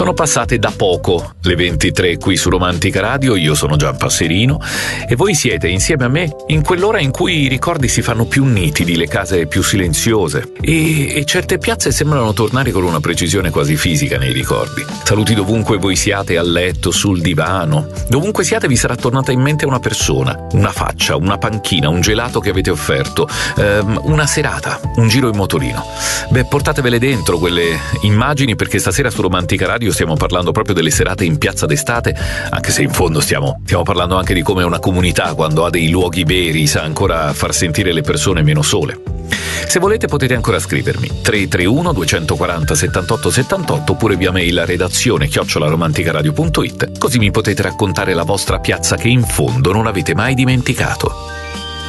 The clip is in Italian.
Sono passate da poco le 23 qui su Romantica Radio, io sono Gian Passerino e voi siete insieme a me in quell'ora in cui i ricordi si fanno più nitidi, le case più silenziose e certe piazze sembrano tornare con una precisione quasi fisica nei ricordi. Saluti dovunque voi siate, a letto, sul divano, dovunque siate vi sarà tornata in mente una persona, una faccia, una panchina, un gelato che avete offerto, una serata, un giro in motorino. Beh, portatevele dentro quelle immagini, perché stasera su Romantica Radio stiamo parlando proprio delle serate in piazza d'estate, anche se in fondo stiamo parlando anche di come una comunità, quando ha dei luoghi veri, sa ancora far sentire le persone meno sole. Se volete potete ancora scrivermi 331 240 78 78 oppure via mail a redazione@romanticaradio.it, così mi potete raccontare la vostra piazza che in fondo non avete mai dimenticato.